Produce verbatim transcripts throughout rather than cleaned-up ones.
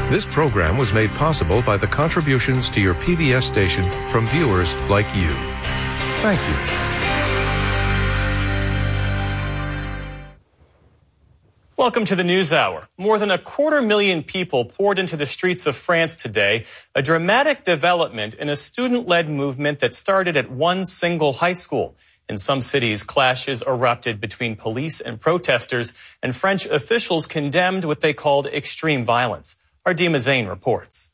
This program was made possible by the contributions to your P B S station from viewers like you. Thank you. Welcome to the News Hour. More than a quarter million people poured into the streets of France today, a dramatic development in a student-led movement that started at one single high school. In some cities, clashes erupted between police and protesters, and French officials condemned what they called extreme violence. Ardima Zain reports.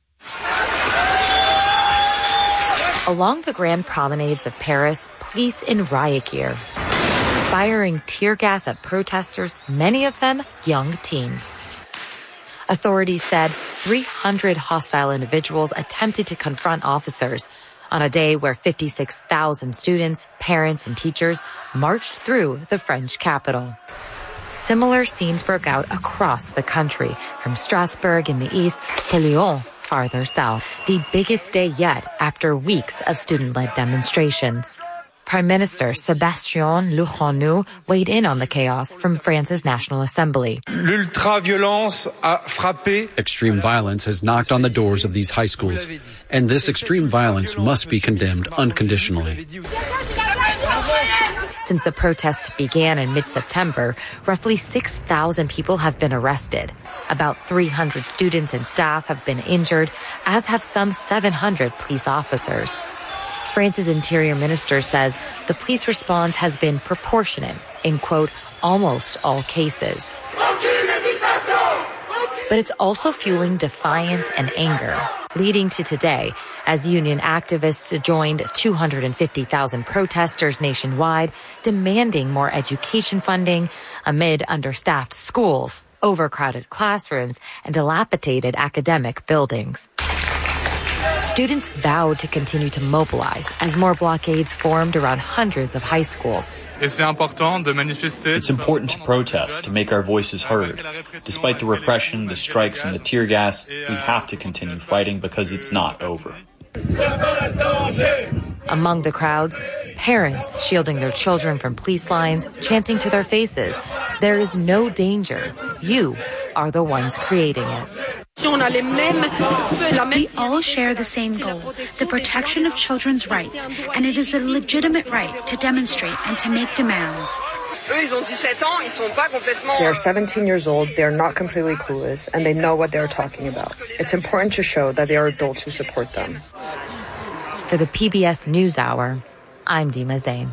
Along the grand promenades of Paris, police in riot gear, firing tear gas at protesters, many of them young teens. Authorities said three hundred hostile individuals attempted to confront officers on a day where fifty-six thousand students, parents, and teachers marched through the French capital. Similar scenes broke out across the country, from Strasbourg in the east to Lyon farther south, the biggest day yet after weeks of student-led demonstrations. Prime Minister Sébastien Lecornu weighed in on the chaos from France's National Assembly. L'ultra-violence a frappé. Extreme violence has knocked on the doors of these high schools, and this extreme violence must be condemned unconditionally. Since the protests began in mid-September, roughly six thousand people have been arrested. About three hundred students and staff have been injured, as have some seven hundred police officers. France's interior minister says the police response has been proportionate in, quote, almost all cases. But it's also fueling defiance and anger, leading to today, as union activists joined two hundred fifty thousand protesters nationwide, demanding more education funding amid understaffed schools, overcrowded classrooms, and dilapidated academic buildings. Students vowed to continue to mobilize as more blockades formed around hundreds of high schools. It's important to protest, to make our voices heard. Despite the repression, the strikes, and the tear gas, we have to continue fighting because it's not over. Among the crowds, parents shielding their children from police lines, chanting to their faces, "There is no danger. You are the ones creating it." We all share the same goal, the protection of children's rights, and it is a legitimate right to demonstrate and to make demands. They're seventeen years old, they're not completely clueless, and they know what they're talking about. It's important to show that there are adults who support them. For the P B S NewsHour, I'm Dima Zain.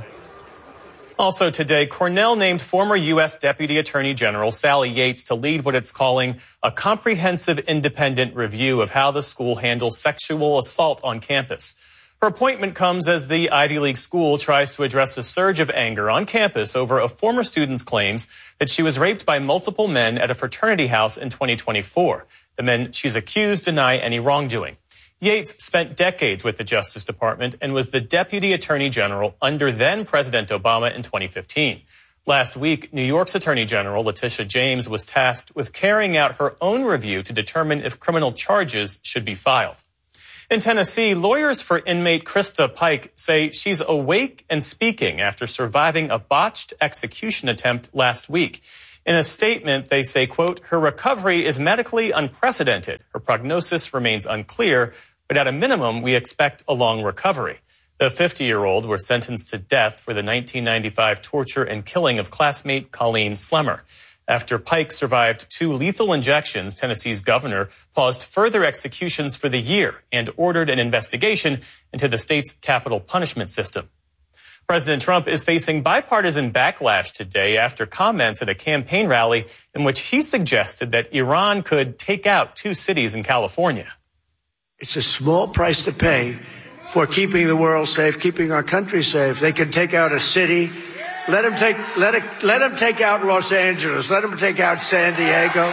Also today, Cornell named former U S Deputy Attorney General Sally Yates to lead what it's calling a comprehensive independent review of how the school handles sexual assault on campus. Her appointment comes as the Ivy League school tries to address a surge of anger on campus over a former student's claims that she was raped by multiple men at a fraternity house in twenty twenty-four. The men she's accused deny any wrongdoing. Yates spent decades with the Justice Department and was the Deputy Attorney General under then-President Obama in twenty fifteen. Last week, New York's Attorney General Letitia James was tasked with carrying out her own review to determine if criminal charges should be filed. In Tennessee, lawyers for inmate Krista Pike say she's awake and speaking after surviving a botched execution attempt last week. In a statement, they say, quote, her recovery is medically unprecedented. Her prognosis remains unclear, but at a minimum, we expect a long recovery. The fifty-year-old was sentenced to death for the nineteen ninety-five torture and killing of classmate Colleen Slemmer. After Pike survived two lethal injections, Tennessee's governor paused further executions for the year and ordered an investigation into the state's capital punishment system. President Trump is facing bipartisan backlash today after comments at a campaign rally in which he suggested that Iran could take out two cities in California. It's a small price to pay for keeping the world safe, keeping our country safe. They can take out a city. Let them take, let it, let them take out Los Angeles. Let them take out San Diego.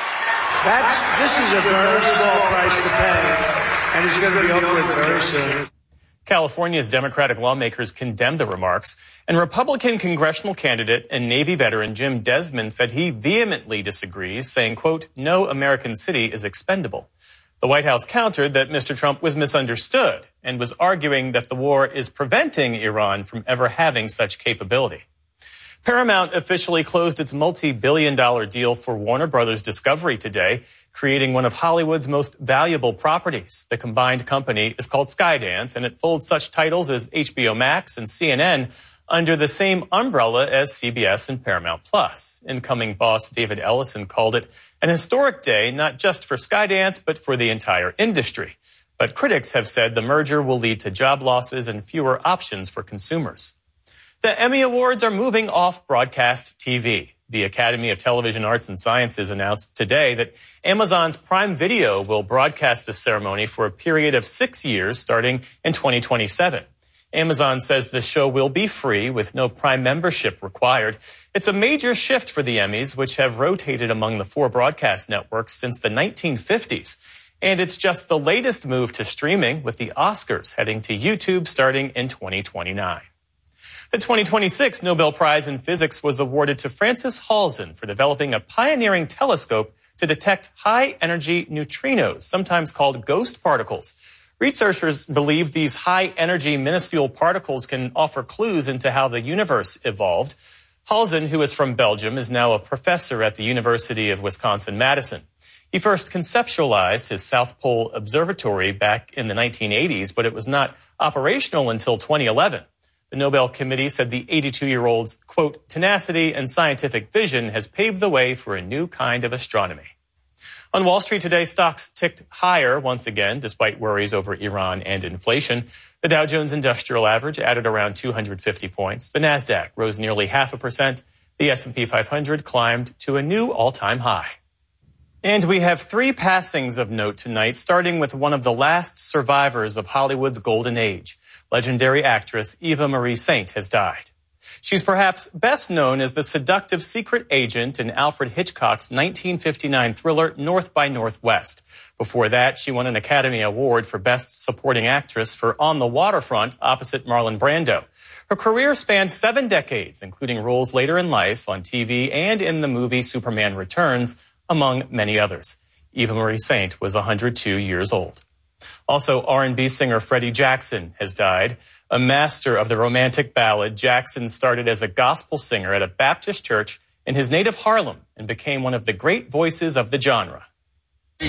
That's, this is a very small price to pay, and it's going to be over with very soon. California's Democratic lawmakers condemned the remarks, and Republican congressional candidate and Navy veteran Jim Desmond said he vehemently disagrees, saying, quote, no American city is expendable. The White House countered that Mister Trump was misunderstood and was arguing that the war is preventing Iran from ever having such capability. Paramount officially closed its multi-billion dollar deal for Warner Brothers Discovery today, creating one of Hollywood's most valuable properties. The combined company is called Skydance, and it folds such titles as H B O Max and C N N under the same umbrella as C B S and Paramount Plus. Incoming boss David Ellison called it an historic day, not just for Skydance, but for the entire industry. But critics have said the merger will lead to job losses and fewer options for consumers. The Emmy Awards are moving off broadcast T V. The Academy of Television Arts and Sciences announced today that Amazon's Prime Video will broadcast the ceremony for a period of six years starting in twenty twenty-seven. Amazon says the show will be free with no Prime membership required. It's a major shift for the Emmys, which have rotated among the four broadcast networks since the nineteen fifties. And it's just the latest move to streaming, with the Oscars heading to YouTube starting in twenty twenty-nine. The twenty twenty-six Nobel Prize in Physics was awarded to Francis Halzen for developing a pioneering telescope to detect high-energy neutrinos, sometimes called ghost particles. Researchers believe these high-energy minuscule particles can offer clues into how the universe evolved. Halzen, who is from Belgium, is now a professor at the University of Wisconsin-Madison. He first conceptualized his South Pole Observatory back in the nineteen eighties, but it was not operational until twenty eleven. The Nobel Committee said the eighty-two-year-old's, quote, tenacity and scientific vision has paved the way for a new kind of astronomy. On Wall Street today, stocks ticked higher once again, despite worries over Iran and inflation. The Dow Jones Industrial Average added around two hundred fifty points. The Nasdaq rose nearly half a percent. The S and P five hundred climbed to a new all-time high. And we have three passings of note tonight, starting with one of the last survivors of Hollywood's golden age. Legendary actress Eva Marie Saint has died. She's perhaps best known as the seductive secret agent in Alfred Hitchcock's nineteen fifty-nine thriller North by Northwest. Before that, she won an Academy Award for Best Supporting Actress for On the Waterfront opposite Marlon Brando. Her career spanned seven decades, including roles later in life on T V and in the movie Superman Returns, among many others. Eva Marie Saint was one hundred two years old. Also, R and B singer Freddie Jackson has died. A master of the romantic ballad, Jackson started as a gospel singer at a Baptist church in his native Harlem and became one of the great voices of the genre.